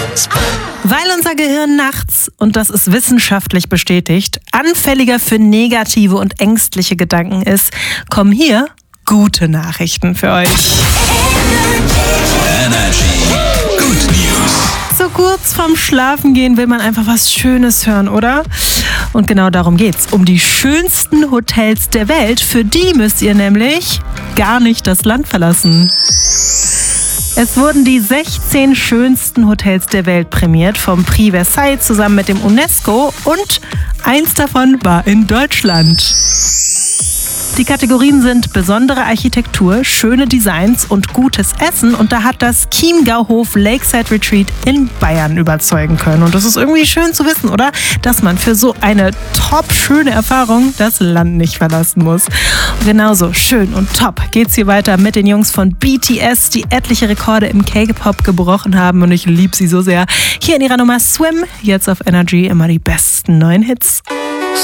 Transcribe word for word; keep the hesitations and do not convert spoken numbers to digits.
Weil unser Gehirn nachts, und das ist wissenschaftlich bestätigt, anfälliger für negative und ängstliche Gedanken ist, kommen hier gute Nachrichten für euch. Energy Good News. So kurz vorm Schlafengehen will man einfach was Schönes hören, oder? Und genau darum geht's. Um die schönsten Hotels der Welt. Für die müsst ihr nämlich gar nicht das Land verlassen. Es wurden die sechzehn schönsten Hotels der Welt prämiert vom Prix Versailles zusammen mit dem UNESCO und eins davon war in Deutschland. Die Kategorien sind besondere Architektur, schöne Designs und gutes Essen und da hat das Chiemgauhof Lakeside Retreat in Bayern überzeugen können. Und das ist irgendwie schön zu wissen, oder? Dass man für so eine top schöne Erfahrung das Land nicht verlassen muss. Und genauso schön und top geht's hier weiter mit den Jungs von B T S, die etliche Rekorde im K-Pop gebrochen haben und ich liebe sie so sehr. Hier in ihrer Nummer Swim, jetzt auf Energy immer die besten neuen Hits.